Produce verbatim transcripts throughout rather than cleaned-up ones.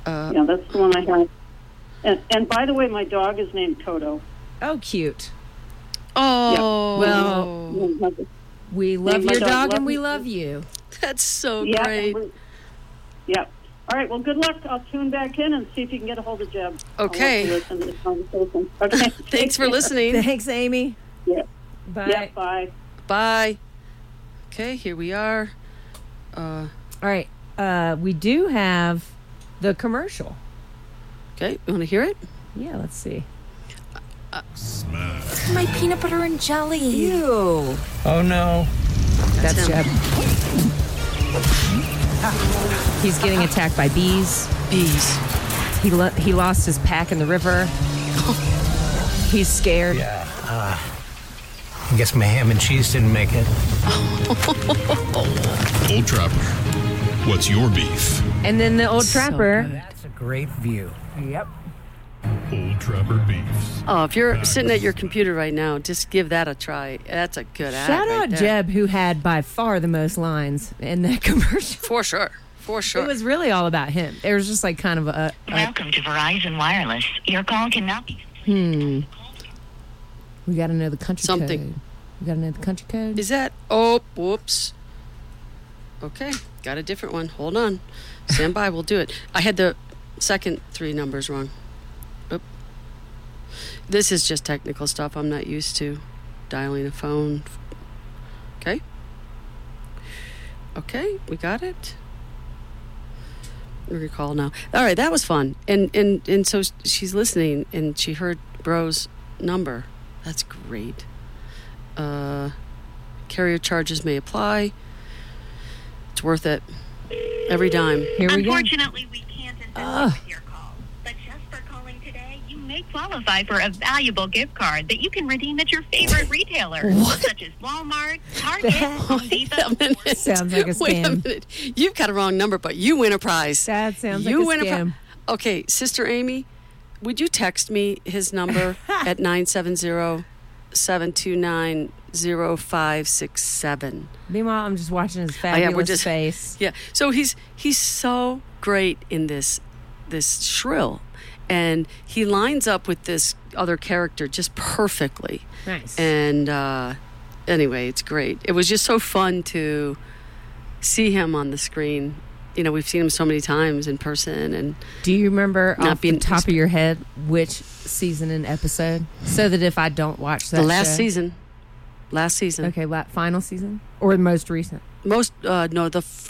Uh, yeah, that's the one I have. And, and by the way, my dog is named Toto. Oh, cute. Oh, well, we love my your dog, dog, love and we you. love you. That's so Yeah, great. yeah. All right. Well, good luck. I'll tune back in and see if you can get a hold of Jeb. Okay. I'll listen to this conversation. Okay. Thanks for listening. Thanks, Amy. Yeah. Bye. Yeah. Bye. Bye. Okay, here we are. Uh, All right. Uh, we do have the commercial. okay, you want to hear it? Yeah, let's see. My peanut butter and jelly. Ew. Oh, no. That's, That's Jeb. He's getting attacked by bees. Bees. He lo- he lost his pack in the river. He's scared. Yeah. Uh, I guess my ham and cheese didn't make it. Old Trapper, what's your beef? And then the old So trapper. That's a great view. Yep. Old Trapper beefs. Oh, if you're sitting at your computer right now, just give that a try. That's a good ad. Shout right out there. Jeb, who had by far the most lines in that commercial. For sure. For sure. It was really all about him. It was just like kind of a. a Welcome to Verizon Wireless. Your call cannot be... hmm. We got to know the country Something. code. We got to know the country code. Is that? Oh, whoops. Okay, got a different one. Hold on. Stand by. We'll do it. I had the second three numbers wrong. Oop. This is just technical stuff. I'm not used to dialing a phone. Okay. Okay, we got it. I recall now. All right, that was fun. And and and so she's listening, and she heard Bro's number. That's great. Uh, carrier charges may apply. It's worth it. Every dime. Here we go. Unfortunately, we can't assist Ugh. with your call. But just for calling today, you may qualify for a valuable gift card that you can redeem at your favorite retailer, such as Walmart, Target, Home Depot. Wait a minute. Sounds like a Wait a scam. minute. You've got a wrong number, but you win a prize. That sounds you like a win scam. pri- Okay, Sister Amy, would you text me his number at nine seven zero, seven two nine, zero five six seven? Meanwhile, I'm just watching his Oh, yeah, fabulous we're just- face. Yeah. So he's he's so great in this this shrill, and he lines up with this other character just perfectly. Nice. And uh, anyway, it's great. It was just so fun to see him on the screen. You know, we've seen him so many times in person, and Do you remember Not off the being- top of your head which season and episode? So that if I don't watch that the last show- season, last season, Okay, la- final season? Or the most recent? most uh, no the. F-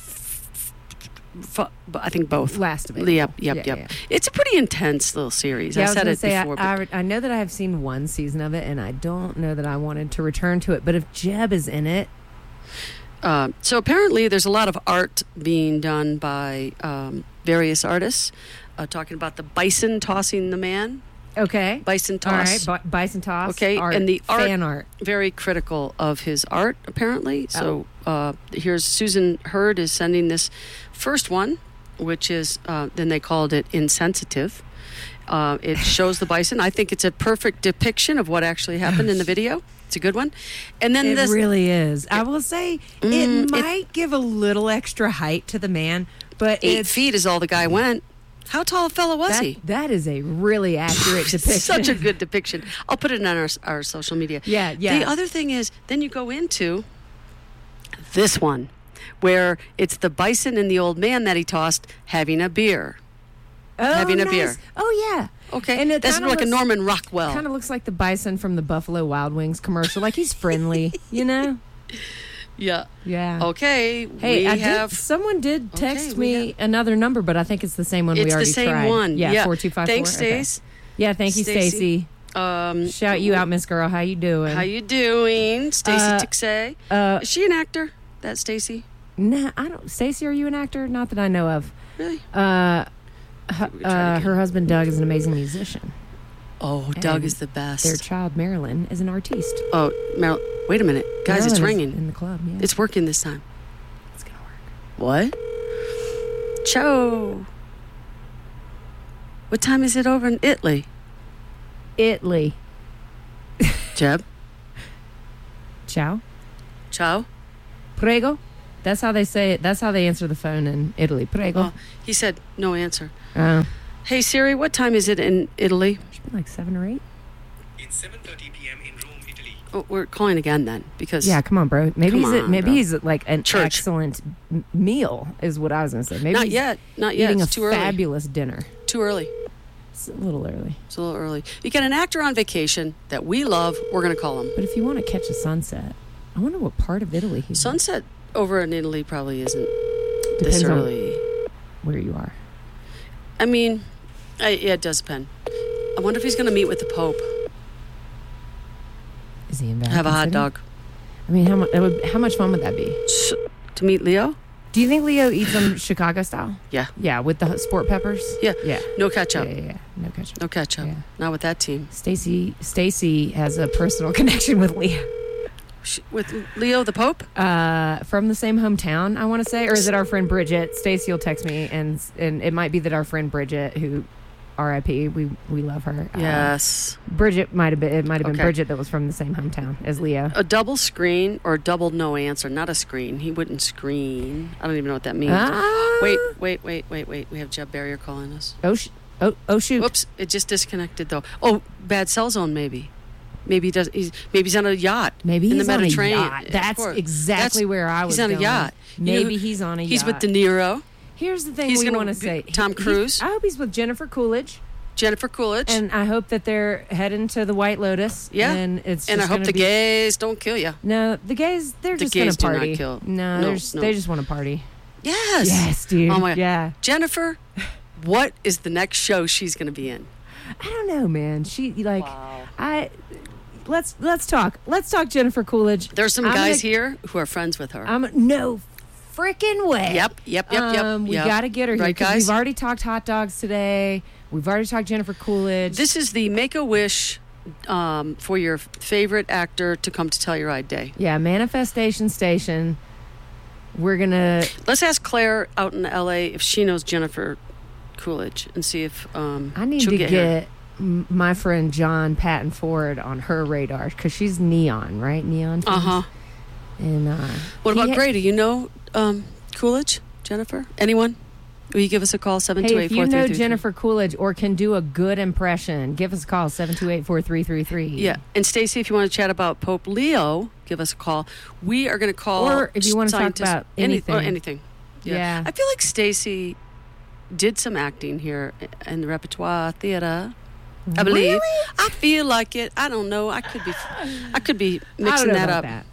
f- I think both. Last of it. Yep, yep, Yeah, yep. yeah. It's a pretty intense little series. Yeah, I I was said gonna it say, before. I, but I, I know that I have seen one season of it, and I don't know that I wanted to return to it. But if Jeb is in it, Uh, so apparently there's a lot of art being done by um, various artists uh, talking about the bison tossing the man. okay. Bison All right, toss. bi- bison toss. Okay, art, and the art- fan art. Very critical of his art, apparently. So Oh. uh, here's Susan Hurd is sending this first one, which is, uh, then they called it insensitive. Uh, it shows the bison. I think it's a perfect depiction of what actually happened in the video. It's a good one. And then It this. really is. I will say Mm, it it- might give a little extra height to the man, but Eight it's feet is all the guy went. How tall a fella was that, he? that is a really accurate depiction. Such a good depiction. I'll put it on our, our social media. Yeah, yeah. The other thing is, then you go into this one, where it's the bison and the old man that he tossed having a beer. oh, having a nice. beer. Oh yeah. Okay, And it that's kinda like a looks- Norman Rockwell. Kind of looks like the bison from the Buffalo Wild Wings commercial. Like he's friendly, you know? Yeah. Yeah. Okay. Hey, we I have. did. Someone did Okay, text we me another number, but I think it's the same one we It's the already same tried. one. Yeah, Yeah. four two five four. Thanks, Stace. Yeah, thank you, Stacy. Stacy. Um, Shout you out, Miss Girl. How you doing? how you doing, Stacy Uh, Tixay? uh, Is she an actor? That Stacy? Nah, I don't. Stacy, are you an actor? Not that I know of. Really? Uh, hu- We tried uh, again. her husband Doug is an amazing musician. Oh, Doug And is the best. Their child Marilyn is an artiste. Oh, Meryl. Wait a minute, guys! It's Marilyn is ringing. in the club. Yeah, It's working this time. it's gonna work. What? Cho. What time is it over in Italy? Italy. Jeb? Ciao. Ciao? Prego. That's how they say it. That's how they answer the phone in Italy. Prego. Oh, he said no answer. Oh. Hey Siri, what time is it in Italy? Should be like seven or eight. It's seven thirty p.m. in Rome, Italy. Oh, we're calling again then because Yeah, come on, bro. Maybe Come he's a, on, maybe bro. he's like an Church. excellent m- meal is what I was going to say. Maybe not he's yet, not yet. eating It's a too early. fabulous dinner. Too early. It's a little early. It's a little early. You got an actor on vacation that we love. We're gonna call him. But if you want to catch a sunset, I wonder what part of Italy he's in. Sunset over in Italy probably isn't Depends this on early. where you are. I mean, I, yeah, it does depend. I wonder if he's going to meet with the Pope. Is he in Vatican Have a hot City? dog. I mean, how much? How much fun would that be? S- to meet Leo? Do you think Leo eats them Chicago style? Yeah. Yeah, with the sport peppers. Yeah. Yeah. No ketchup. Yeah, yeah, yeah. No ketchup. No ketchup. Yeah. Not with that team. Stacy Stacy has a personal connection with Leo. Sh- With Leo the Pope? Uh, from the same hometown, I want to say, or is it our friend Bridget? Stacy will text me, and and it might be that our friend Bridget, who R I P, we we love her. Uh, Yes. Bridget might have been. It might have been Okay. Bridget that was from the same hometown as Leo. A double screen or a double no answer. Not a screen. He wouldn't screen. I don't even know what that means. Ah. Wait, wait, wait, wait, wait. We have Jeb Barrier calling us. Oh, sh- oh, oh, shoot. Whoops, it just disconnected though. Oh, bad cell zone maybe. Maybe he does. He's maybe he's on a yacht. Maybe in he's the on a Mediterranean. yacht. Of That's course. exactly That's- where I was He's on going. a yacht. You know Maybe who- he's on a yacht. He's with De Niro, Here's the thing he's we gonna want to be- say. Tom He- he- Cruise. I hope he's with Jennifer Coolidge. Jennifer Coolidge, And I hope that they're heading to the White Lotus. Yeah. And it's and I just hope gonna the be- gays don't kill you. No, the gays, they're The just gays do going not to party. kill. No, No, they're just, no. they just want to party. Yes. Yes, dude. Oh my. Yeah. Jennifer, what is the next show she's going to be in? I don't know, man. She, like, Wow. I, let's, let's talk. Let's talk Jennifer Coolidge. There's some I'm guys gonna- here who are friends with her. I'm, no freaking way. Yep, yep, yep, yep. Um, we yep. got to get her here Right, because guys? we've already talked hot dogs today. We've already talked Jennifer Coolidge. This is the Make a Wish um, for your favorite actor to come to Telluride Day. yeah, Manifestation Station. We're going to, Let's ask Claire out in L A if she knows Jennifer Coolidge and see if um, I need she'll to get, get, her. m my friend John Patton Ford on her radar because she's neon, right? Neon. Uh huh. And uh, What he about ha- Grady? You know um, Coolidge, Jennifer? Anyone? Will you give us a call? seven two Hey, eight if four you three know three three. Jennifer Coolidge or can do a good impression, give us a call, seven two eight, four three three three. Yeah, and Stacey, if you want to chat about Pope Leo, give us a call. We are going to call, Or if you want to talk scientists- about any- anything. or anything. Yeah. Yeah. I feel like Stacey did some acting here in the repertoire theater. I believe. Really? I feel like it. I don't know. I could be. I could be I don't mixing know that about up. that.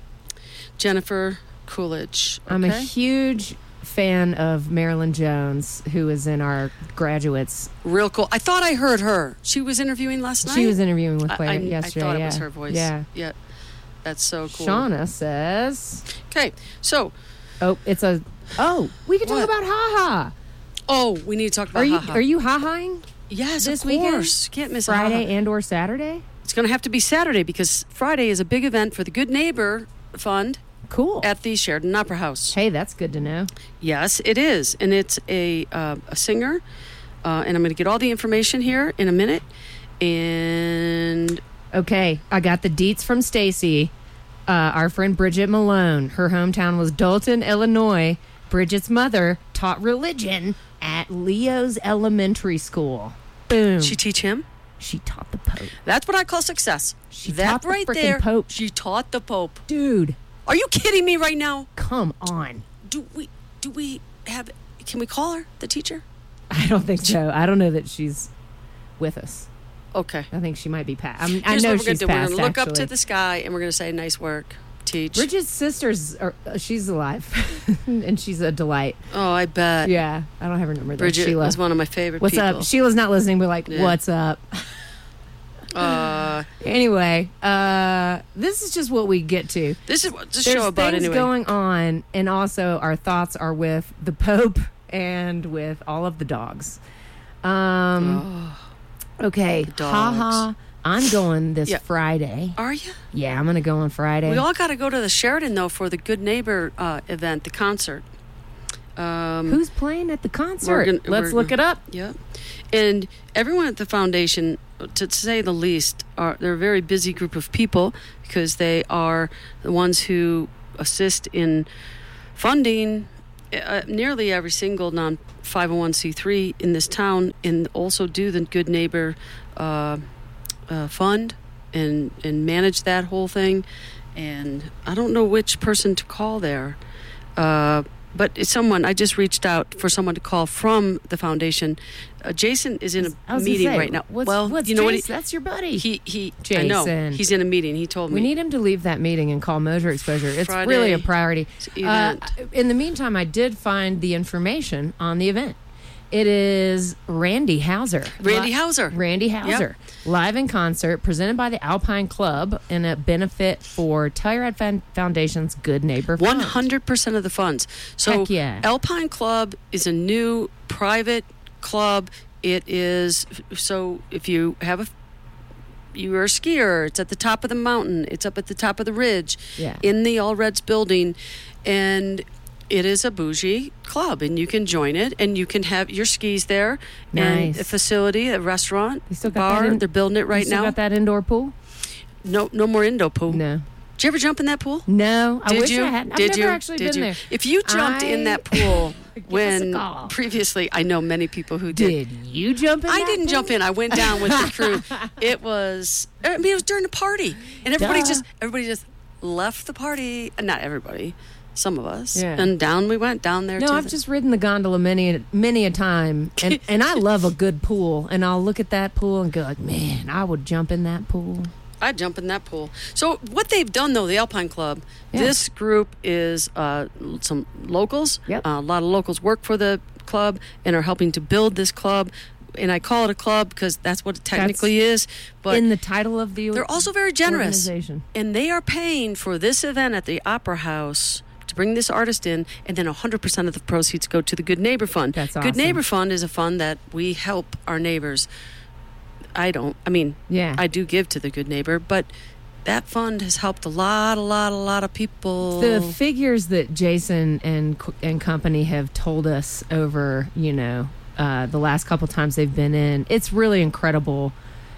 Jennifer Coolidge. I'm a okay? huge fan of Marilyn Jones, who is in our graduates. Real cool. I thought I heard her. She was interviewing last night. She was interviewing with I- Claire I, yesterday. I thought yeah. it was her voice. Yeah. Yeah. That's so cool. Shauna says, Okay. So, "Oh, it's a oh, we can talk What? about haha. oh, we need to talk about Are you haha. are you ha-haing Yes, this of weekend? course. Can't miss a Friday haha. and or Saturday? It's going to have to be Saturday because Friday is a big event for the Good Neighbor Fund Cool. at the Sheridan Opera House. Hey, that's good to know. Yes, it is, and it's a uh, a singer, uh, and I'm going to get all the information here in a minute. And Okay, I got the deets from Stacy. Uh, our friend Bridget Malone. Her hometown was Dalton, Illinois. Bridget's mother taught religion at Leo's Elementary School. Boom. she teach him. She taught the Pope. That's what I call success. She that taught the right frickin' there. Pope. She taught the Pope. Dude, Are you kidding me right now? come on. Do we do we have? Can we call her the teacher? I don't think so. I don't know that she's with us. Okay. I think she might be past. I, mean, I Here's know what we're she's gonna do. We're past, gonna look up actually. to the sky and we're gonna say nice work. Teach. Bridget's sister's, are, uh, she's alive. And she's a delight. Oh, I bet. Yeah, I don't have her number though. Bridget Sheila. was one of my favorite What's people. up? Sheila's not listening, but like, Yeah. what's up? Uh, Anyway, uh, this is just what we get to. this is what the There's show about things anyway. going on, and also our thoughts are with the Pope and with all of the dogs. Um, okay, Oh, the haha. I'm going this Yeah. Friday. Are you? Yeah, I'm gonna go on Friday. We all got to go to the Sheridan though for the Good Neighbor uh, event, the concert. Um, Who's playing at the concert? We're gonna- Let's we're- look it up. Yeah, and everyone at the foundation, to say the least, are they're a very busy group of people because they are the ones who assist in funding uh, nearly every single non five oh one c three in this town, and also do the Good Neighbor uh, uh, fund and and manage that whole thing. And I don't know which person to call there, uh, but it's someone. I just reached out for someone to call from the foundation. Uh, Jason is in a I was meeting gonna say, right now. What's, well, what's you know Jason? what? That's your buddy. He he. he I know Jason. he's in a meeting. He told me We need him to leave that meeting and call Moser Exposure. It's Friday really a priority. Uh, event. in the meantime, I did find the information on the event. It is Randy Hauser. Randy Li- Hauser. Randy Hauser. Live in concert, presented by the Alpine Club in a benefit for Telluride Fan- Foundation's Good Neighbor Fund. One hundred percent of the funds. So Heck yeah. Alpine Club is a new private club. It is so if you have a you are a skier, it's at the top of the mountain. It's up at the top of the ridge, Yeah. in the All Reds building, and it is a bougie club, and you can join it, and you can have your skis there, and Nice. a facility, a restaurant, You still got bar. that in- They're building it You right still now. got that indoor pool? No, no more indo pool. No. Did you ever jump in that pool? No. I Did wish you? I had. I've Did never you? actually Did been you? there. If you jumped in I- that pool Give us a when call. previously, I know many people who did. Did you jump in I that didn't pool? jump in. I went down with the crew. It was. I mean, it was during the party, and everybody Duh. just everybody just left the party. Not everybody. Some of us. Yeah. And down we went down there. No, to I've the, just ridden the gondola many, many a time, and and I love a good pool. And I'll look at that pool and go like, man, I would jump in that pool. I'd jump in that pool. So what they've done, though, the Alpine Club, Yeah. this group is uh, some locals. Yep. Uh, a lot of locals work for the club and are helping to build this club. And I call it a club because that's what it technically is. But in the title of the they're also very generous. organization. And they are paying for this event at the Opera House to bring this artist in, and then one hundred percent of the proceeds go to the Good Neighbor Fund. That's Good awesome. Neighbor Fund is a fund that we help our neighbors. I don't. I mean, Yeah. I do give to the Good Neighbor, but that fund has helped a lot, a lot, a lot of people. The figures that Jason and and company have told us over, you know, uh, the last couple times they've been in, it's really incredible.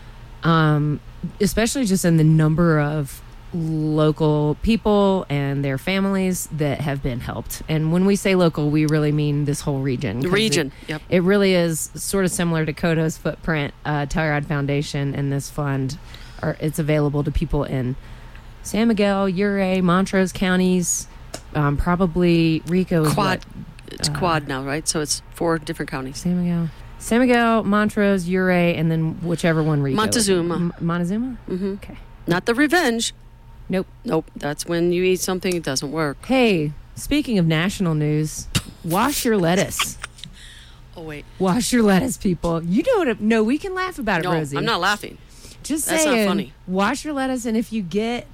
Um, especially just in the number of local people and their families that have been helped. And when we say local, we really mean this whole region. The 'cause region, It, yep. it really is sort of similar to Kodo's footprint. Uh, Telluride Foundation and this fund, are, it's available to people in San Miguel, Ouray, Montrose counties, um, probably Rico. Is quad. what? It's Uh, quad now, right? So it's four different counties. San Miguel. San Miguel, Montrose, Ouray, and then whichever one Rico. is. Montezuma. M- Montezuma? Mm-hmm. Okay. Not the revenge. Nope. Nope. That's when you eat something, it doesn't work. Hey, speaking of national news, wash your lettuce. Oh, wait. Wash your lettuce, people. You know what? It, no, we can laugh about it, No, Rosie. I'm not laughing. Just That's not saying. funny. Wash your lettuce, and if you get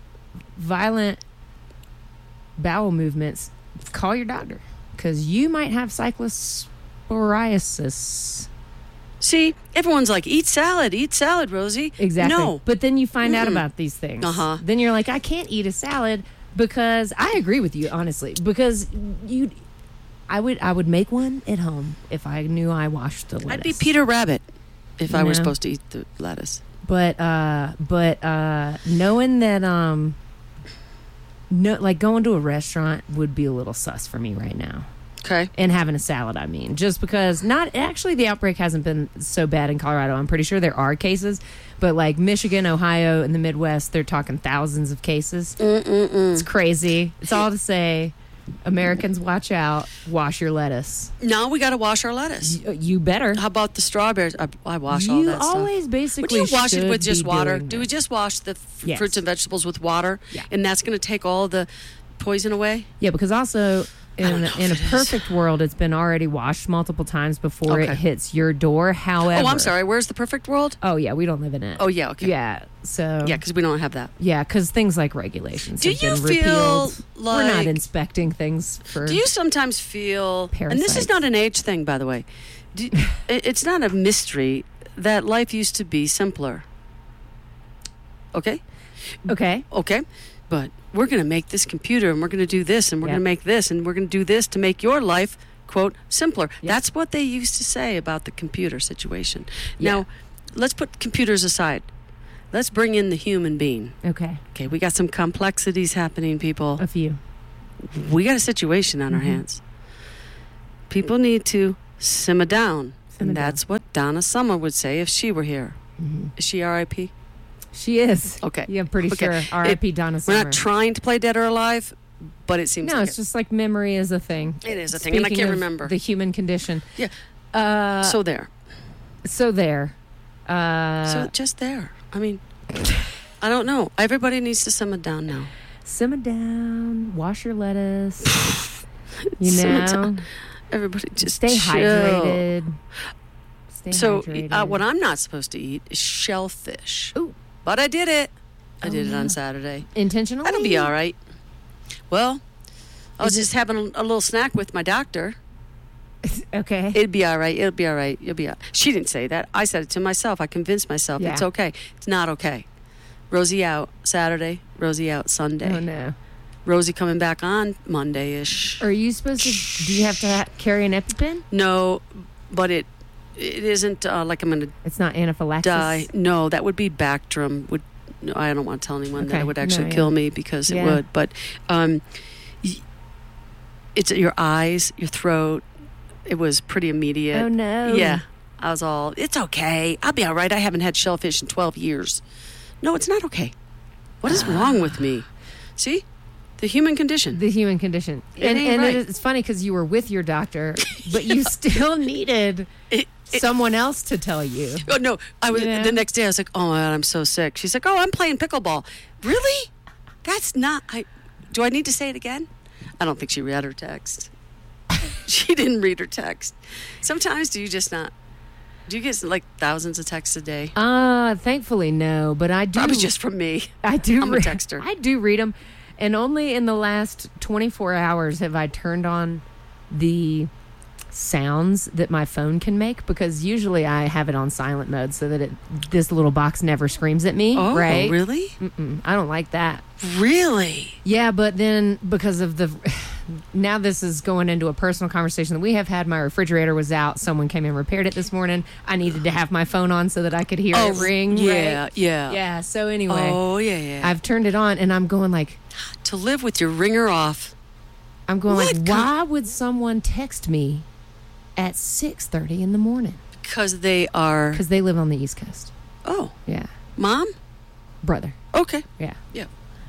violent bowel movements, call your doctor because you might have cyclosporiasis. See, everyone's like, eat salad, eat salad, Rosie. Exactly. No. But then you find out Mm-mm. about these things. Uh-huh. Then you're like, I can't eat a salad because I agree with you, honestly. Because you, I would, I would make one at home if I knew I washed the lettuce. I'd be Peter Rabbit if I You were know? supposed to eat the lettuce. But uh, but uh, knowing that um, no, like going to a restaurant would be a little sus for me right now. Okay. And having a salad, I mean, just because not actually the outbreak hasn't been so bad in Colorado. I'm pretty sure there are cases, but like Michigan, Ohio, and the Midwest, they're talking thousands of cases. Mm-mm-mm. It's crazy. It's all to say, Americans, watch out. Wash your lettuce. Now we got to wash our lettuce. You, you better. How about the strawberries? I, I wash all You that stuff. always Would basically you wash it should with just be water? doing Do we that. just wash the f- Yes. fruits and vegetables with water? Yeah. And that's going to take all the poison away? Yeah, because also don't in know in a if it is. perfect world, it's been already washed multiple times before Okay. it hits your door. However, Oh, I'm sorry. Where's the perfect world? Oh yeah, we don't live in it. Oh, yeah. Okay. yeah. So Yeah, because we don't have that. yeah, because things like regulations Do have you been feel repealed. We're not like- inspecting things for. Do you sometimes feel, and this is Parasites. not an age thing, by the way, do, it- it's not a mystery that life used to be simpler. Okay? Okay. Okay. But we're going to make this computer and we're going to do this and we're Yep. going to make this and we're going to do this to make your life, quote, simpler. Yep. That's what they used to say about the computer situation. Yeah. Now, let's put computers aside. Let's bring in the human being. Okay. Okay, we got some complexities happening, people. A few. we got a situation on our Mm-hmm. hands. People need to simmer down. Simmer and down. that's what Donna Summer would say if she were here. Mm-hmm. Is she R I P? She is. Okay. Yeah, I'm pretty Okay. sure. R I P It- Donna We're Summer. not trying to play Dead or Alive, but it seems No, like it's it. just like memory is a thing. It is a thing, and I Speaking can't of remember. the human condition. Yeah. Uh, So there. so there. Uh, So just there. I mean, I don't know. Everybody needs to simmer down now. simmer down. Wash your lettuce. You Simmer know, down. Everybody just stay chill. hydrated. Stay So hydrated. uh, what I'm not supposed to eat is shellfish. Ooh. But I did it. I Oh, did it no. on Saturday. Intentionally? That'll be all right. Well, I was Is it- just having a, a little snack with my doctor. Okay. It'd be all right. It'll be all right. You'll be all She didn't say that. I said it to myself. I convinced myself Yeah. it's okay. It's not okay. Rosie out Saturday. Rosie out Sunday. Oh, no. Rosie coming back on Monday-ish. Are you supposed to, do you have to ha- carry an EpiPen? No, but it it isn't uh, like I'm going to It's not anaphylaxis? die. No, that would be Bactrim. Would no, I don't want to tell anyone that Okay. it would No, actually yeah. kill me because it Yeah. would. But um, y- it's your eyes, your throat. It was pretty immediate. Oh, no. Yeah, I was all. It's okay. I'll be all right. I haven't had shellfish in twelve years. No, it's not okay. What is wrong with me? See, the human condition. The human condition. It and ain't and right. it, it's funny because you were with your doctor, but you still needed It- it- someone else to tell you. Oh no! I was You know? the next day. I was like, "Oh my God, I'm so sick." She's like, "Oh, I'm playing pickleball." Really? That's not. I do. I need to say it again? I don't think she read her text. She didn't read her text. Sometimes, do you just not? Do you get like thousands of texts a day? Uh, thankfully, no, but I do. Probably just from me. I do. I'm a re- texter. I do read them, and only in the last twenty-four hours have I turned on the sounds that my phone can make, because usually I have it on silent mode so that it this little box never screams at me. Oh, right? really? Mm-mm, I don't like that. Really? Yeah, but then because of the now this is going into a personal conversation that we have had. My refrigerator was out. Someone came and repaired it this morning. I needed to have my phone on so that I could hear Oh, it ring. yeah, right? yeah. Yeah. So anyway, Oh yeah, yeah. I've turned it on and I'm going like to live with your ringer off. I'm going What like co- why would someone text me at six thirty in the morning? Because they are. Because they live on the East Coast. Oh, Yeah. mom. Brother. Okay. Yeah. Yeah.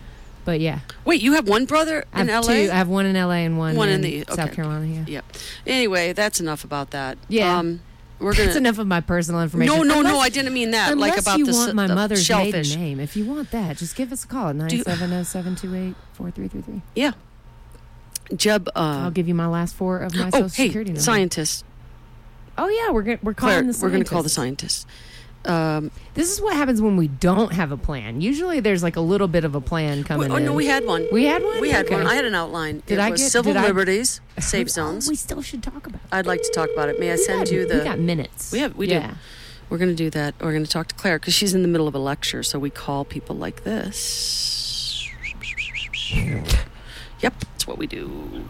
But yeah. Wait, you have one brother I in have L A? two. I have one in L A and one, One in in, the- South okay. Carolina. Yeah. Yep. Anyway, that's enough about that. Yeah. Um, we're gonna. That's enough of my personal information. No, no, no. Unless- I didn't mean that. Unless Like about you the, want s- my the mother's shellfish. maiden name. If you want that, just give us a call at nine seven zero, seven two eight, four three three three. Yeah. Jeb. Uh, I'll give you my last four of my oh, social hey, security number. scientist. Oh yeah, we're go- we're calling Claire, the we're scientist. going to call the scientist. Um, This is what happens when we don't have a plan. Usually, there's like a little bit of a plan coming oh in. no, we had one. We had one? We had Okay. one. I had an outline. Did it I was get- civil did I- liberties, safe Oh, zones. we still should talk about. It. I'd like to talk about it. May I We send got- you the? We got minutes. We have. We yeah. do. We're going to do that. We're going to talk to Claire because she's in the middle of a lecture. So we call people like this. Yep, that's what we do.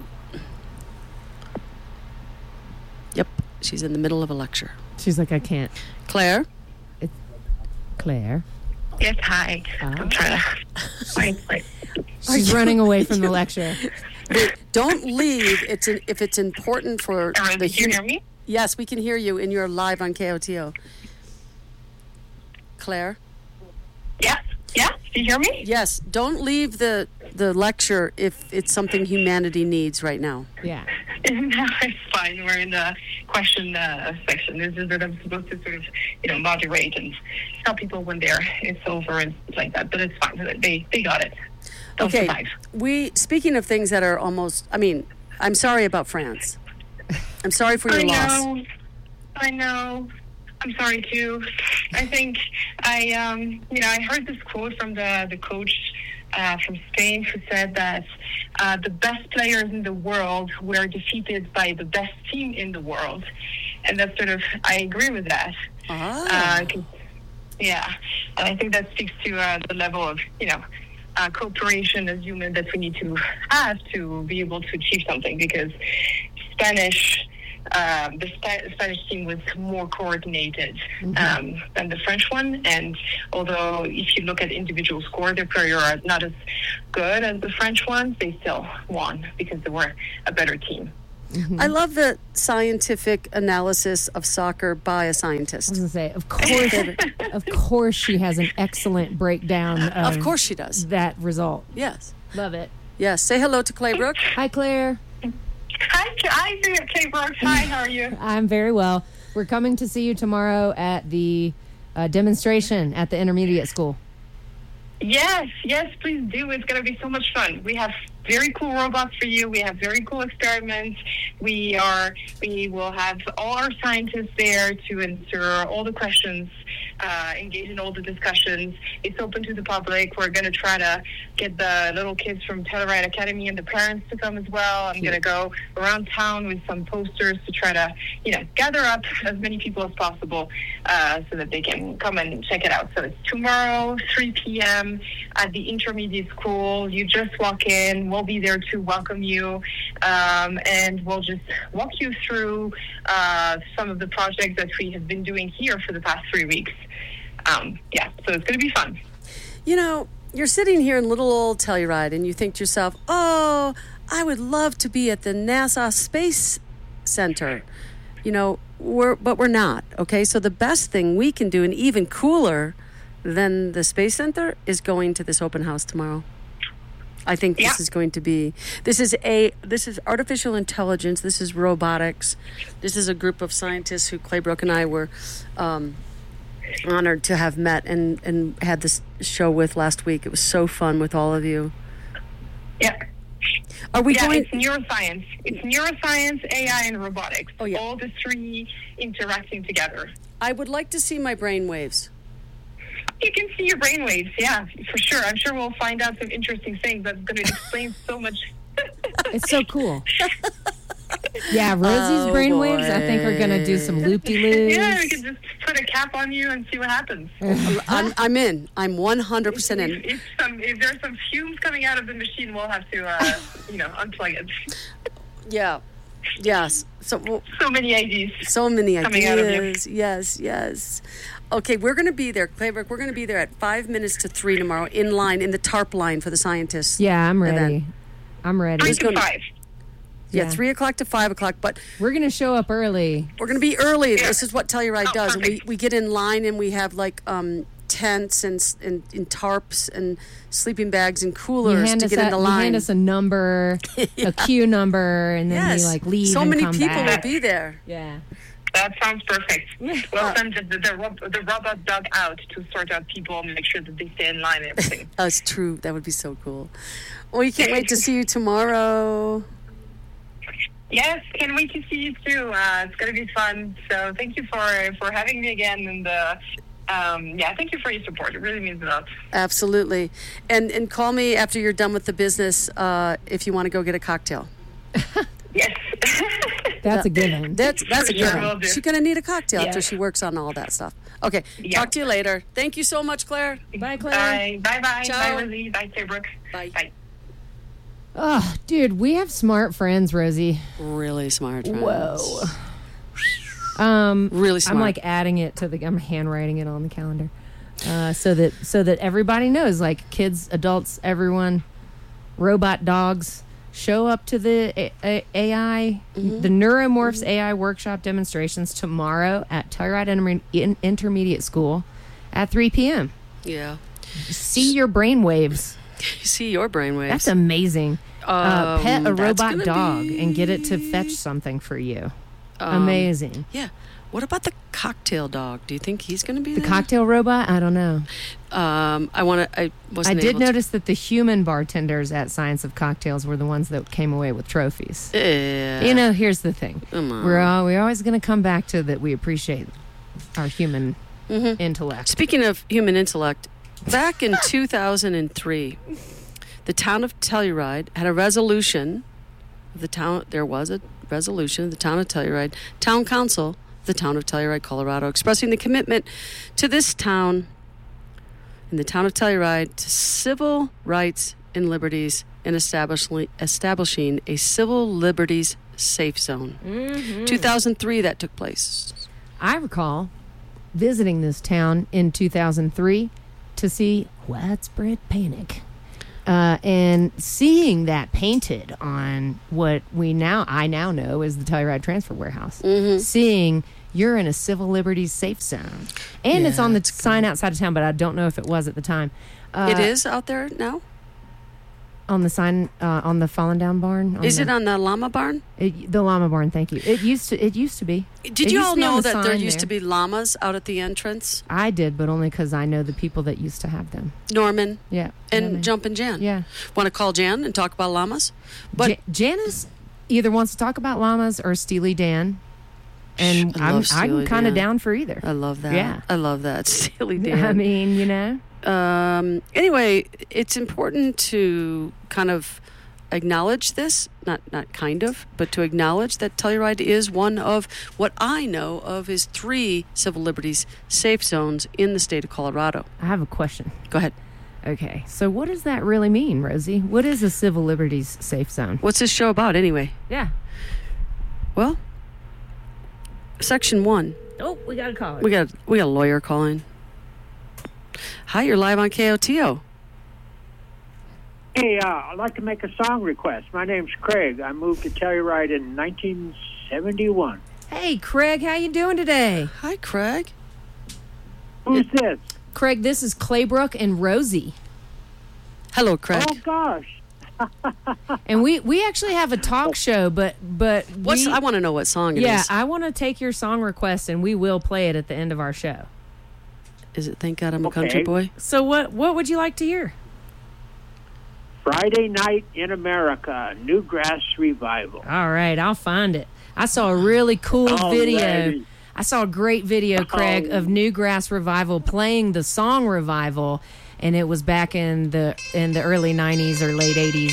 Yep, she's in the middle of a lecture. She's like, I can't. Claire, Claire. Yes, hi. Ah. I'm trying to find like She's running away from the lecture. don't leave. It's an, if it's important for uh, the did you hu- hear me? Yes, we can hear you, and you're live on K O T O. Claire. Yeah, yeah. Did you hear me? Yes, don't leave the the lecture if it's something humanity needs right now. Yeah. No, it's fine. We're in the question uh, section. This is that I'm supposed to sort of, you know, moderate and tell people when they're it's over and stuff like that. But it's fine. They they got it. They'll Okay, survive. we speaking of things that are almost. I mean, I'm sorry about France. I'm sorry for your I loss. know. I know. I'm sorry too. I think I, um, you know, I heard this quote from the the coach uh, from Spain who said that uh, the best players in the world were defeated by the best team in the world, and that's sort of I agree with that. Ah. Uh, 'cause- yeah, and I think that speaks to uh, the level of you know uh, cooperation as human that we need to have to be able to achieve something because Spanish um, the Sp- Spanish team was more coordinated Mm-hmm. um, than the French one. And although if you look at individual score, their career are not as good as the French ones, they still won because they were a better team. I love the scientific analysis of soccer by a I was scientist. gonna say, of course, of course, she has an excellent breakdown. Of, Of course she does. that result. Yes. Love it. Yes. Say hello to Claybrook. Hi, Claire. Hi, hi, Kay Brooks. Hi, how are you? I'm very well. We're coming to see you tomorrow at the uh, demonstration at the intermediate school. Yes, yes, please do. It's going to be so much fun. We have very cool robots for you. We have very cool experiments. We are, we will have all our scientists there to answer all the questions, uh, engage in all the discussions. It's open to the public. We're going to try to get the little kids from Telluride Academy and the parents to come as well. I'm going to go around town with some posters to try to, you know, gather up as many people as possible uh, so that they can come and check it out. So it's tomorrow, three p.m. at the intermediate school. You just walk in. We'll be there to welcome you, um, and we'll just walk you through uh, some of the projects that we have been doing here for the past three weeks. Um, yeah, so it's going to be fun. You know, you're sitting here in little old Telluride and you think to yourself, oh, I would love to be at the NASA Space Center. You know, we're, but we're not, okay? So the best thing we can do, and even cooler than the Space Center, is going to this open house tomorrow. I think this Yeah. is going to be, this is a, this is artificial intelligence, this is robotics, this is a group of scientists who Claybrook and I were um, honored to have met and, and had this show with last week. It was so fun with all of you. Yeah. Are we yeah, going? it's neuroscience. It's neuroscience, A I, and robotics. Oh, yeah. All the three interacting together. I would like to see my brain waves. You can see your brainwaves, yeah, for sure. I'm sure we'll find out some interesting things that's going to explain so much. It's so cool. Yeah, Rosie's Oh, brainwaves, I think, are going to do some loop-de-loops. Yeah, we can just put a cap on you and see what happens. I'm, I'm in. I'm one hundred percent If, in. if, some, if there's some fumes coming out of the machine, we'll have to, uh, you know, unplug it. Yeah. Yes. So well, So many ideas. so many Coming out of you. ideas. Yes, yes. Okay, we're going to be there, Claybrook. We're going to be there at five minutes to three tomorrow, in line, in the TARP line for the scientists. Yeah, I'm ready. Event. I'm ready. Three Who's to gonna- five. Yeah, Yeah. three o'clock to five o'clock. But We're going to show up early. we're going to be early. Yeah. This is what Telluride Oh, does. And we, perfect. we get in line and we have like um, tents and, s- and, and tarps and sleeping bags and You coolers hand, to us get a, in the you line. hand us a number, a queue number, and then yes. we like leave so and many come people back. will be there. Yeah. That sounds perfect. We'll send the, the, the, rob- the robot dog out to sort out people and make sure that they stay in line and everything. That's true. That would be so cool. We can't wait to see you tomorrow. Yes, can't wait to see you too. Uh, it's going to be fun. So thank you for, for having me again. And uh, um, yeah, thank you for your support. It really means a lot. Absolutely. And and call me after you're done with the business uh, if you want to go get a cocktail. Yes. That's a given. That's that's a For sure, given. will do. She's gonna need a cocktail Yeah. after she works on all that stuff. Okay. Yeah. Talk to you later. Thank you so much, Claire. Bye, Claire. Bye. Bye-bye. Ciao. Bye, Rosie. Bye, Taybrook. Bye. Bye. Oh, dude, we have smart friends, Rosie. Really smart. Friends. Whoa. Um, Really smart. I'm like adding it to the. I'm handwriting it on the calendar, uh, so that so that everybody knows, like kids, adults, everyone, robot dogs, show up to the A- A- AI, Mm-hmm. the Neuromorphs A I workshop demonstrations tomorrow at Telluride Inter- In- Intermediate School at three p.m. Yeah. See your brainwaves. You see your brainwaves. That's amazing. uh, Um, pet a that's robot gonna dog be- and get it to fetch something for you. Um, Amazing. Yeah. What about the cocktail dog? Do you think he's going to be The there? cocktail robot? I don't know. Um, I want to. I I wasn't. did able to- notice that the human bartenders at Science of Cocktails were the ones that came away with trophies. Yeah. You know, here's the thing. Come on. We're all, we're always going to come back to that we appreciate our human Mm-hmm. intellect. Speaking of human intellect, back in two thousand three, the town of Telluride had a resolution. The town there was a resolution of the town of Telluride, town council, of the town of Telluride, Colorado, expressing the commitment to this town, in the town of Telluride, to civil rights and liberties, and establishing establishing a civil liberties Safe Zone. Mm-hmm. two thousand three that took place. I recall visiting this town in two thousand three to see Widespread Panic. Uh, and seeing that painted on what we now, I now know is the Telluride Transfer Warehouse. Mm-hmm. Seeing you're in a civil liberties safe zone. And Yeah, it's on the it's sign outside of town, but I don't know if it was at the time. Uh, It is out there now? on the sign uh, on the Fallen Down barn. On Is the, it on the llama barn? it, the llama barn? Thank you. It used to. It used to be. Did It you used all to be on know the that there sign used to there. be llamas out at the entrance? I did, but only because I know the people that used to have them. Norman Yeah. and yeah, they- Jumpin' Jan. Yeah. Want to call Jan and talk about llamas? But Ja- Janice either wants to talk about llamas or Steely Dan, and I I'm love I'm Steely kind of Dan. down for either. I love that. Yeah. I love that. Steely Dan. I mean, you know. um, anyway, it's important to kind of acknowledge this, not not kind of, but to acknowledge that Telluride is one of what I know of is three civil liberties safe zones in the state of Colorado. I have a question. Go ahead. Okay, so what does that really mean, Rosie? What is a civil liberties safe zone? What's this show about anyway? Yeah. Well, section one. Oh, we got a caller. We got we got a lawyer calling. Hi, you're live on K O T O. Hey, uh, I'd like to make a song request. My name's Craig. I moved to Telluride in nineteen seventy-one. Hey, Craig, how you doing today? Hi, Craig. Who's this? Craig, this is Claybrook and Rosie. Hello, Craig. Oh, gosh. And we, we actually have a talk show, but but What's we, I want to know what song it is. yeah, I want to take your song request and we will play it at the end of our show. Is it Thank God I'm a Okay. Country Boy? So what what would you like to hear? Friday Night in America, Newgrass Revival. All right, I'll find it. I saw a really cool video. Alrighty. I saw a great video, Craig, Oh. of Newgrass Revival playing the song Revival, and it was back in the in the early nineties or late eighties.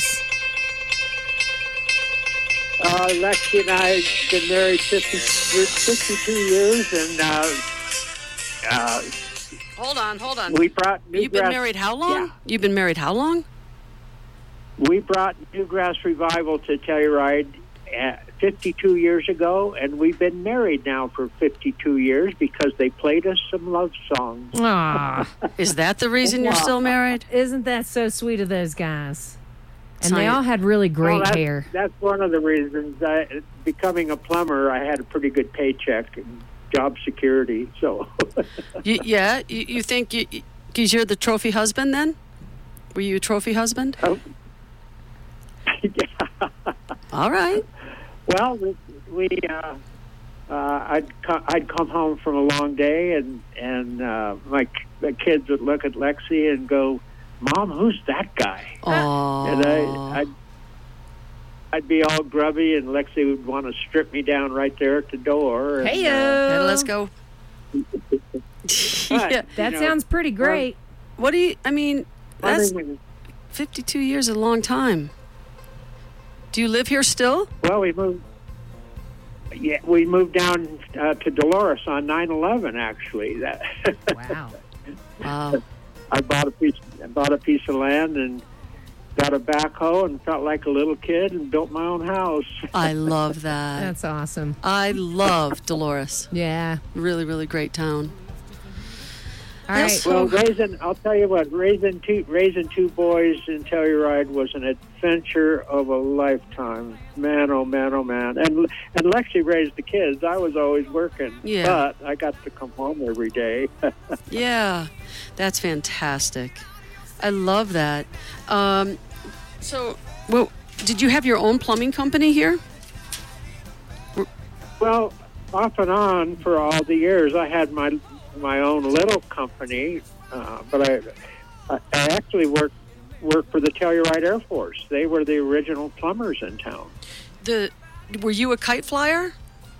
Uh, Lexi and I have been married fifty, fifty-two years, and uh, uh, Hold on, hold on. we brought Newgrass... You've been married how long? Yeah. You've been married how long? We brought Newgrass Revival to Telluride uh, fifty-two years ago, and we've been married now for fifty-two years because they played us some love songs. Aw, Is that the reason you're still married? isn't that so sweet of those guys? And So they you- all had really great Well, that's, hair. That's one of the reasons. I, becoming a plumber, I had a pretty good paycheck and job security. So, You, yeah, you, you think you, because you're the trophy husband then? Were you a trophy husband? oh, yeah. All right. Well, we, we uh, uh, I'd co- I'd come home from a long day, and and uh, my the kids would look at Lexi and go, "Mom, who's that guy?" Aww. And I, I'd, I'd be all grubby, and Lexi would want to strip me down right there at the door. And, Hey-o. Okay, let's go. But, Yeah. That you know, sounds pretty great. What do you, I mean, that's other than- fifty-two years is a long time. Do you live here still? well, we moved. Yeah, we moved down uh, to Dolores on nine eleven. Actually, that Wow. Wow. I bought a piece. I bought a piece of land and got a backhoe and felt like a little kid and built my own house. I love that. That's awesome. I love Dolores. Yeah. Really, really great town. All Yes. right. Well, raising, I'll tell you what, raising two, raising two boys in Telluride was an adventure of a lifetime. Man, oh man, oh man. And and Lexi raised the kids. I was always working, Yeah. but I got to come home every day. Yeah, that's fantastic. I love that. Um, so, well, did you have your own plumbing company here? Well, off and on for all the years, I had my my own little company, uh, but I I actually worked worked for the Telluride Air Force. They were the original plumbers in town. The were you a kite flyer?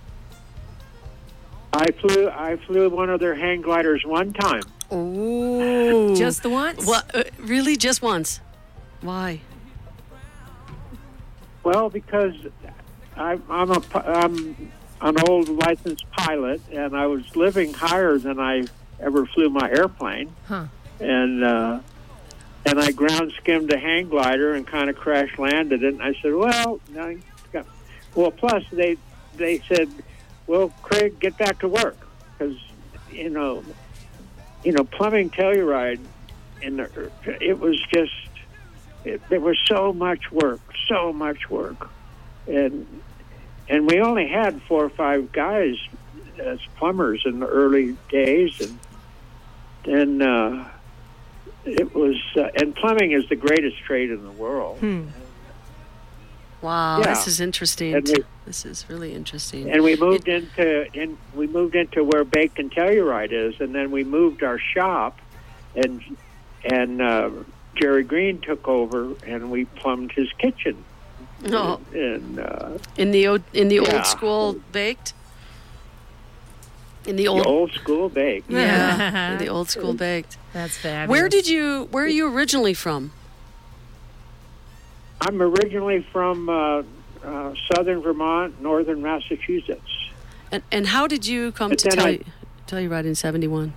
I flew I flew one of their hang gliders one time. Oh, Just the once? what? Uh, really, just once? Why? Well, because I, I'm a pi- I'm an old licensed pilot, and I was living higher than I ever flew my airplane, Huh. and uh, and I ground skimmed a hang glider and kind of crash landed it. And I said, "Well, I got, well, plus they they said, well, Craig, get back to work, because you know, you know, plumbing Telluride, and the, it was just it, there was so much work, so much work, and and we only had four or five guys as plumbers in the early days, and then uh, it was uh, and plumbing is the greatest trade in the world. Hmm. Wow, Yeah. this is interesting. And we- This is really interesting. And we moved into in we moved into where Baked and Telluride is, and then we moved our shop, and and uh, Jerry Green took over, and we plumbed his kitchen. Oh. And uh, in the o- in the Yeah. old school baked. In the the old, old school baked. yeah, in the old school baked. That's fabulous. Where did you? Where are you originally from? I'm originally from uh, uh, southern Vermont, northern Massachusetts. And and how did you come But to then tell I- Telluride in seventy-one?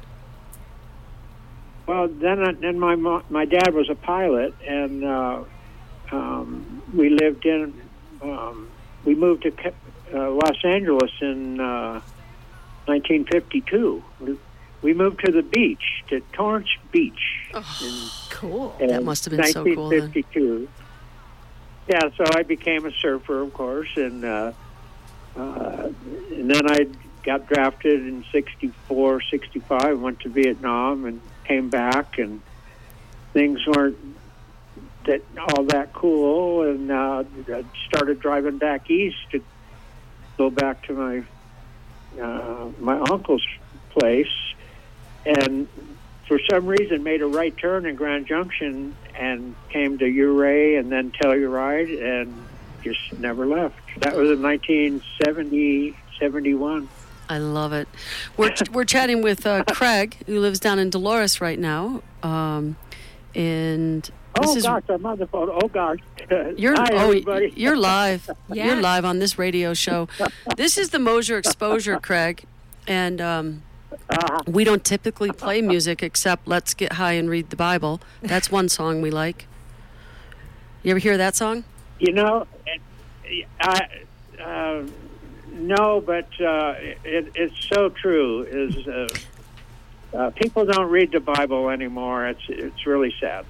Well, then, I- then my mo- my dad was a pilot, and uh, um, we lived in. Um, we moved to Ca- uh, Los Angeles in uh, nineteen fifty-two. We, we moved to the beach, to Torrance Beach. Cool. in, That in must have been so cool then. nineteen fifty-two. Yeah, so I became a surfer, of course, and uh, uh, and then I got drafted in sixty-four, sixty-five, went to Vietnam and came back, and things weren't that all that cool, and uh, I started driving back east to go back to my uh, my uncle's place, and for some reason made a right turn in Grand Junction and came to Ouray and then Telluride and just never left. That was in nineteen seventy, seventy-one. I love it. We're we're chatting with uh, Craig, who lives down in Dolores right now, um, and this Oh, is gosh, I'm on the phone. Oh, gosh. you're Hi, oh everybody. you're live. Yeah. You're live on this radio show. This is the Mosier Exposure, Craig, and um, Uh, we don't typically play music except "Let's Get High and Read the Bible." That's one song we like. You ever hear that song? you know, it, I, uh, no, but uh, it, it's so true. Is uh, uh, people don't read the Bible anymore. It's it's really sad.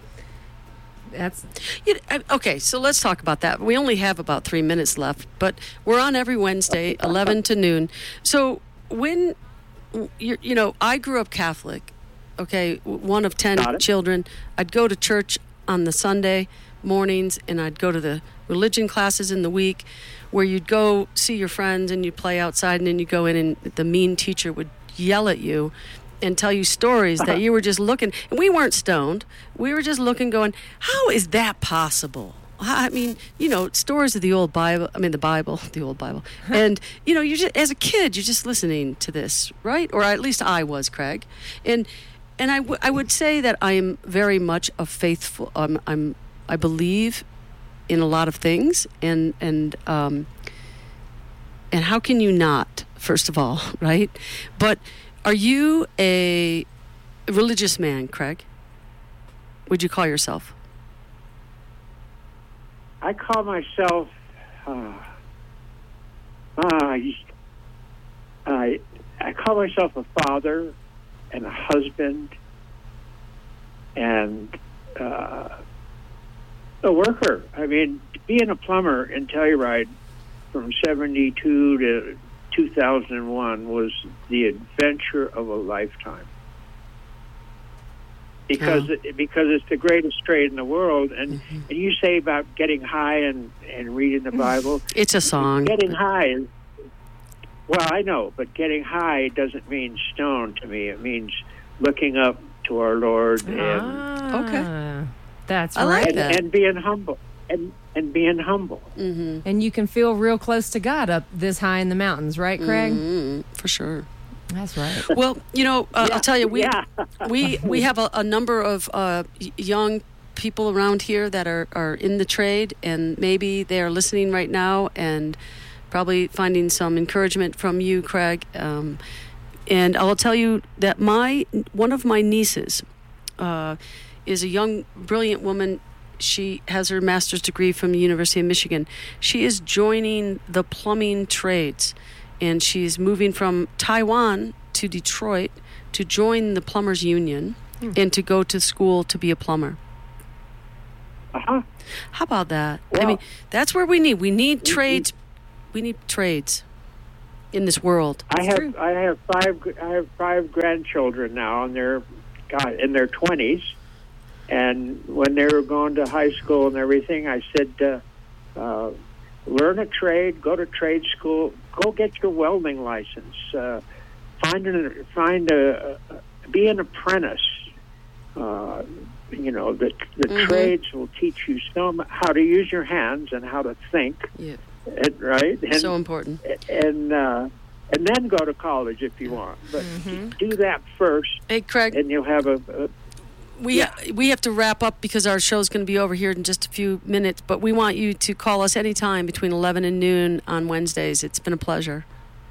That's You, uh, okay, so let's talk about that. We only have about three minutes left, but we're on every Wednesday, eleven to noon. So when, you you know, I grew up Catholic, okay, one of ten Got it. children. I'd go to church on the Sunday mornings, and I'd go to the religion classes in the week, where you'd go see your friends and you'd play outside, and then you'd go in and the mean teacher would yell at you and tell you stories that you were just looking, and we weren't stoned. We were just looking, going, how is that possible? I mean, you know, stories of the old Bible, I mean, the Bible, the old Bible. And, you know, you just, as a kid, you're just listening to this, right? Or at least I was, Craig. And, and I, w- I would say that I am very much a faithful, um, I'm, I believe in a lot of things. And, and, um, and how can you not, first of all, right? But are you a religious man, Craig? Would you call yourself? I call myself. Uh, uh, I I call myself a father and a husband and uh, a worker. I mean, being a plumber in Telluride from seventy-two to two thousand one was the adventure of a lifetime. Because Oh. it, because it's the greatest trade in the world, and, Mm-hmm. and you say about getting high and, and reading the Bible. It's a song. Getting high is, well, I know, but getting high doesn't mean stoned to me. It means looking up to our Lord and ah, Okay. That's I like right. and, that. and being humble and and being humble. Mm-hmm. And you can feel real close to God up this high in the mountains, right, Craig? Mm-hmm. For sure. That's right. Well, you know, uh, I'll tell you, we Yeah. we we have a, a number of uh, y- young people around here that are, are in the trade, and maybe they are listening right now and probably finding some encouragement from you, Craig. Um, and I'll tell you that my one of my nieces uh, is a young, brilliant woman. She has her master's degree from the University of Michigan. She is joining the plumbing trades, and she's moving from Taiwan to Detroit to join the Plumbers Union hmm. and to go to school to be a plumber. Uh-huh. How about that? Well, I mean, that's where we need. We need mm-hmm. trades. We need trades in this world. I have true. I have five I have five grandchildren now, and they're God, in their twenties. And when they were going to high school and everything, I said, uh, uh, learn a trade, go to trade school, go get your welding license, uh, find an find a, a be an apprentice. Uh, you know, the the mm-hmm. trades will teach you some how to use your hands and how to think. Yeah. And, right? And, so important. And uh, and then go to college if you want. But mm-hmm. do that first. Hey, Craig. And you'll have a... a we yeah. ha- we have to wrap up because our show's going to be over here in just a few minutes. But we want you to call us anytime between eleven and noon on Wednesdays. It's been a pleasure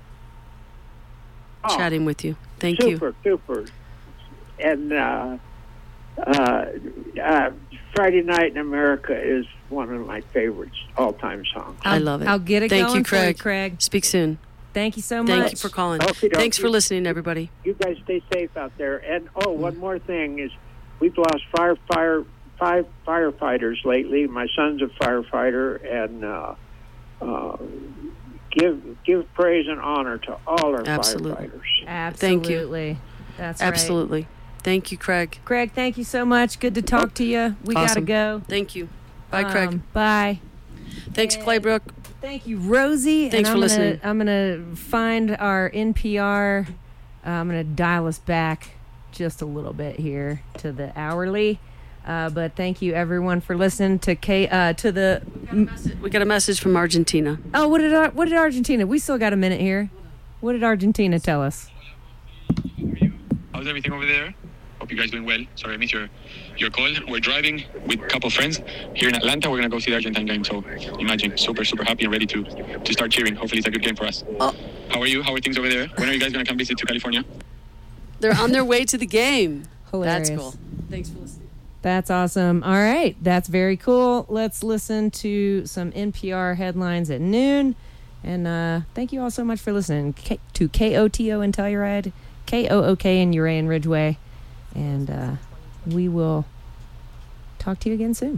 oh, chatting with you. Thank super, you. Super, super. And uh, uh, uh, Friday Night in America is one of my favorites, all-time songs. I love it. I'll get it Thank going you, Craig. for you, Craig. Speak soon. Thank you so much. Thank you for calling. Okay, Thanks for listening, everybody. You guys stay safe out there. And, oh, mm. one more thing is we've lost fire, fire, five firefighters lately. My son's a firefighter, and uh, uh, give give praise and honor to all our Absolutely. firefighters. Absolutely. Thank you. That's Absolutely. right. Thank you, Craig. Craig, thank you so much. Good to talk oh, to you. We got to go. Thank you. Bye, um, Craig. Bye. Thanks, and Claybrook. Thank you, Rosie. Thanks and for I'm listening. Gonna, I'm going to find our N P R. Uh, I'm going to dial us back just a little bit here to the hourly. Uh, but thank you, everyone, for listening to K. Uh, to the. We got, a message, we got a message from Argentina. Oh, what did what did Argentina? We still got a minute here. What did Argentina tell us? How's everything over there? Hope you guys doing well. Sorry I missed your, your call. We're driving with a couple of friends here in Atlanta. We're going to go see the Argentine game. So imagine, super, super happy and ready to, to start cheering. Hopefully it's a good game for us. Oh. How are you? How are things over there? When are you guys going to come visit to California? They're on their way to the game. Hilarious. That's cool. Thanks for listening. That's awesome. All right. That's very cool. Let's listen to some N P R headlines at noon. And uh, thank you all so much for listening K- to K O T O in Telluride, K O O K in Uray and Ridgeway. And uh, we will talk to you again soon.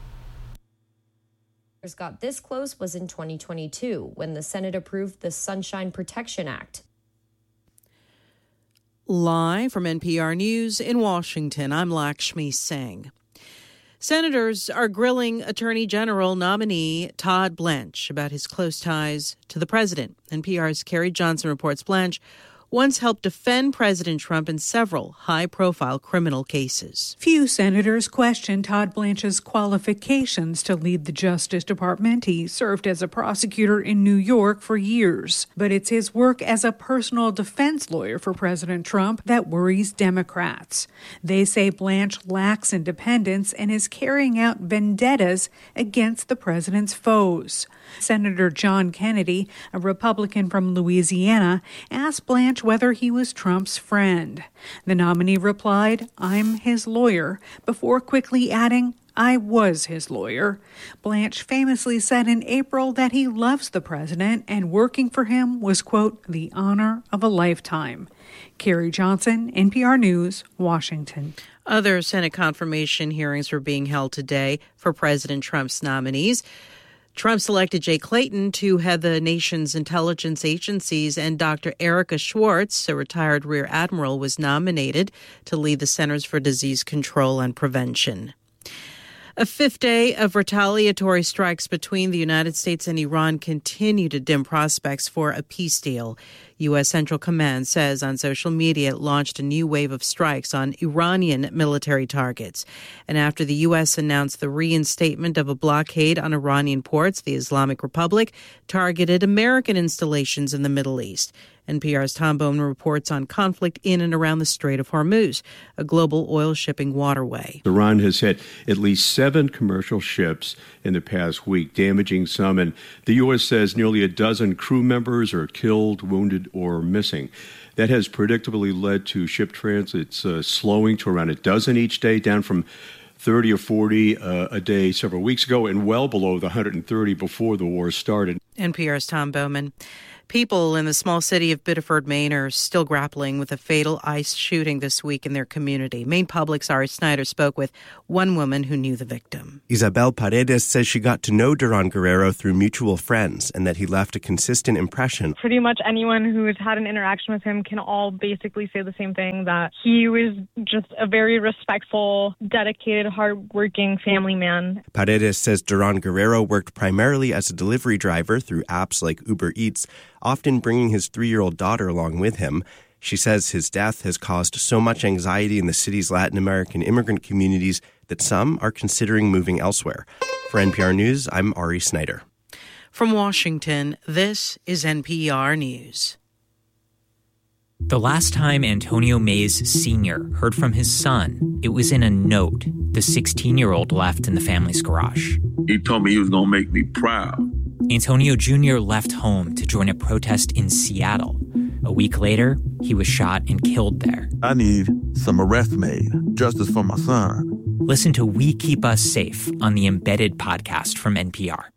Got this close was in twenty twenty-two when the Senate approved the Sunshine Protection Act. Live from N P R News in Washington, I'm Lakshmi Singh. Senators are grilling Attorney General nominee Todd Blanche about his close ties to the president. N P R's Carrie Johnson reports Blanche once helped defend President Trump in several high-profile criminal cases. Few senators question Todd Blanche's qualifications to lead the Justice Department. He served as a prosecutor in New York for years. But it's his work as a personal defense lawyer for President Trump that worries Democrats. They say Blanche lacks independence and is carrying out vendettas against the president's foes. Senator John Kennedy, a Republican from Louisiana, asked Blanche whether he was Trump's friend. The nominee replied, "I'm his lawyer," before quickly adding, "I was his lawyer." Blanche famously said in April that he loves the president and working for him was, quote, the honor of a lifetime. Carrie Johnson, N P R News, Washington. Other Senate confirmation hearings were being held today for President Trump's nominees. Trump selected Jay Clayton to head the nation's intelligence agencies, and Doctor Erica Schwartz, a retired Rear Admiral, was nominated to lead the Centers for Disease Control and Prevention. A fifth day of retaliatory strikes between the United States and Iran continue to dim prospects for a peace deal. U S. Central Command says on social media it launched a new wave of strikes on Iranian military targets. And after the U S announced the reinstatement of a blockade on Iranian ports, the Islamic Republic targeted American installations in the Middle East. N P R's Tom Bowman reports on conflict in and around the Strait of Hormuz, a global oil shipping waterway. Iran has hit at least seven commercial ships in the past week, damaging some, and the U S says nearly a dozen crew members are killed, wounded, or missing. That has predictably led to ship transits uh, slowing to around a dozen each day, down from thirty or forty uh, a day several weeks ago, and well below the one hundred thirty before the war started. N P R's Tom Bowman. People in the small city of Biddeford, Maine are still grappling with a fatal ICE shooting this week in their community. Maine Public's Ari Snyder spoke with one woman who knew the victim. Isabel Paredes says she got to know Duran Guerrero through mutual friends and that he left a consistent impression. Pretty much anyone who's had an interaction with him can all basically say the same thing, that he was just a very respectful, dedicated, hardworking family man. Paredes says Duran Guerrero worked primarily as a delivery driver through apps like Uber Eats, often bringing his three-year-old daughter along with him. She says his death has caused so much anxiety in the city's Latin American immigrant communities that some are considering moving elsewhere. For N P R News, I'm Ari Snyder. From Washington, this is N P R News. The last time Antonio Mays Senior heard from his son, it was in a note the sixteen-year-old left in the family's garage. He told me he was going to make me proud. Antonio Junior left home to join a protest in Seattle. A week later, he was shot and killed there. I need some arrests made, justice for my son. Listen to We Keep Us Safe on the Embedded podcast from N P R.